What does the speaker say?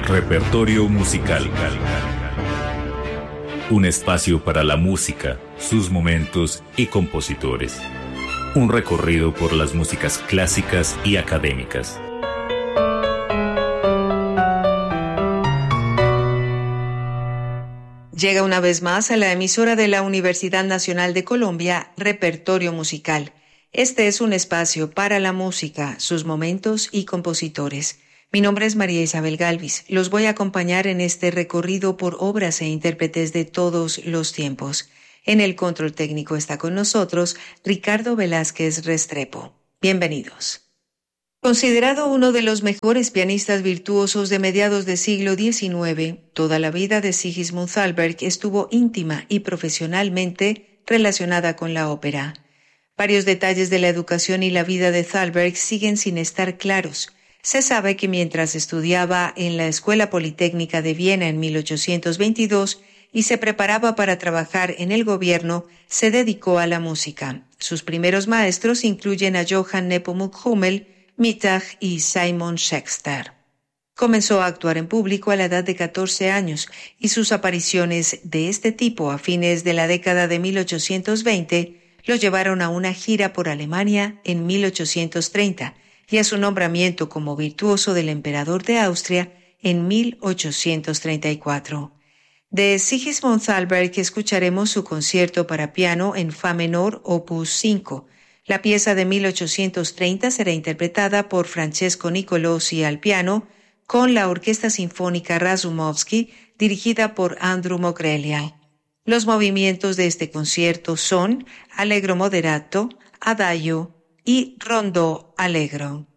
Repertorio musical. Un espacio para la música, sus momentos y compositores. Un recorrido por las músicas clásicas y académicas. Llega una vez más a la emisora de la Universidad Nacional de Colombia, Repertorio Musical. Este es un espacio para la música, sus momentos y compositores. Mi nombre es María Isabel Galvis. Los voy a acompañar en este recorrido por obras e intérpretes de todos los tiempos. En el control técnico está con nosotros Ricardo Velázquez Restrepo. Bienvenidos. Considerado uno de los mejores pianistas virtuosos de mediados del siglo XIX, toda la vida de Sigismund Thalberg estuvo íntima y profesionalmente relacionada con la ópera. Varios detalles de la educación y la vida de Thalberg siguen sin estar claros. Se sabe que mientras estudiaba en la Escuela Politécnica de Viena en 1822 y se preparaba para trabajar en el gobierno, se dedicó a la música. Sus primeros maestros incluyen a Johann Nepomuk Hummel, Mittag y Simon Schechter. Comenzó a actuar en público a la edad de 14 años y sus apariciones de este tipo a fines de la década de 1820 lo llevaron a una gira por Alemania en 1830 y a su nombramiento como virtuoso del emperador de Austria en 1834. De Sigismund Thalberg escucharemos su concierto para piano en Fa menor, opus 5. La pieza de 1830 será interpretada por Francesco Nicolosi al piano con la Orquesta Sinfónica Razumovsky dirigida por Andrew Mogrelia. Los movimientos de este concierto son Allegro moderato, Adagio y Rondó allegro.